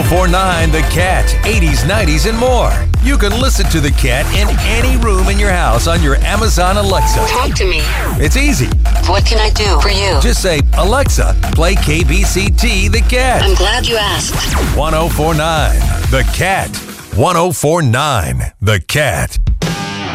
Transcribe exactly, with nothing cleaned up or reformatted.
oh four point nine The Cat, eighties, nineties, and more. You can listen to The Cat in any room in your house on your Amazon Alexa. Talk to me. It's easy. What can I do for you? Just say, Alexa, play K B C T The Cat. I'm glad you asked. one oh four point nine The Cat. one oh four point nine The Cat.